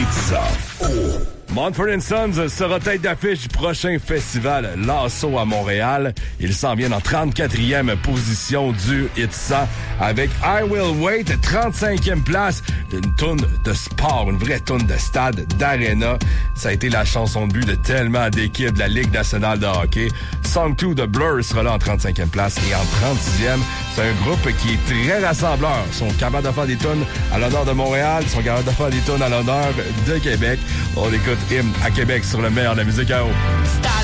Itza. Oh. Mumford & Sons sera tête d'affiche du prochain festival Lasso à Montréal. Il s'en vient en 34e position du Hit 100 avec I Will Wait, 35e place d'une toune de sport, une vraie toune de stade, d'aréna. Ça a été la chanson de but de tellement d'équipes de la Ligue nationale de hockey. Song 2 de Blur sera là en 35e place et en 36e, c'est un groupe qui est très rassembleur. Ils sont capables de faire des tunes à l'honneur de Montréal, ils sont capables de faire des tunes à l'honneur de Québec. On écoute Hymne à Québec sur le meilleur de la musique à eau.